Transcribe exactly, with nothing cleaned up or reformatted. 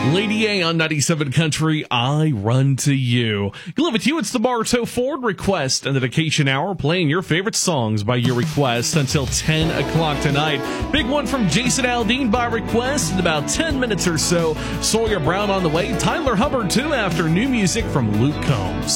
Lady A on ninety-seven Country, I Run to You. You live with you, it's the Bartow Ford Request and Dedication Hour, playing your favorite songs by your request until ten o'clock tonight. Big one from Jason Aldean by request in about ten minutes or so. Sawyer Brown on the way, Tyler Hubbard too after new music from Luke Combs.